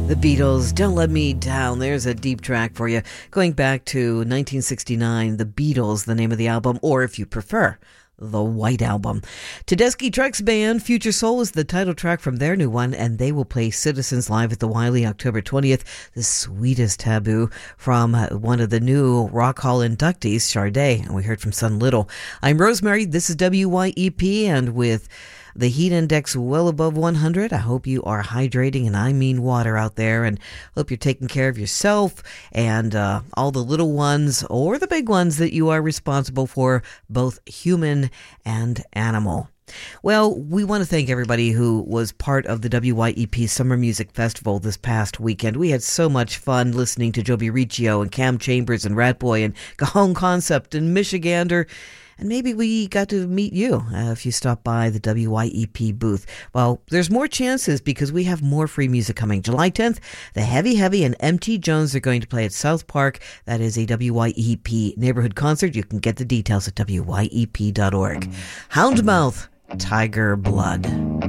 The Beatles, Don't Let Me Down. There's a deep track for you. Going back to 1969, The Beatles, the name of the album, or if you prefer, the White Album. Tedeschi Trucks Band, Future Soul is the title track from their new one, and they will play Citizens Live at the Wiley October 20th. The sweetest taboo from one of the new Rock Hall inductees, Sade, and we heard from Sun Little. I'm Rosemary, this is WYEP, and with the heat index well above 100. I hope you are hydrating, and I mean water out there, and hope you're taking care of yourself and all the little ones or the big ones that you are responsible for, both human and animal. Well, we want to thank everybody who was part of the WYEP Summer Music Festival this past weekend. We had so much fun listening to Joby Riccio and Cam Chambers and Ratboy and Cajon Concept and Michigander. And maybe we got to meet you if you stop by the WYEP booth. Well, there's more chances because we have more free music coming. July 10th, the Heavy Heavy and MT Jones are going to play at South Park. That is a WYEP neighborhood concert. You can get the details at WYEP.org. Houndmouth, Tiger Blood.